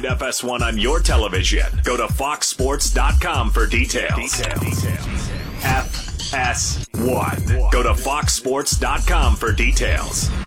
find FS1 on your television. Go to foxsports.com for details. FS1. Go to foxsports.com for details.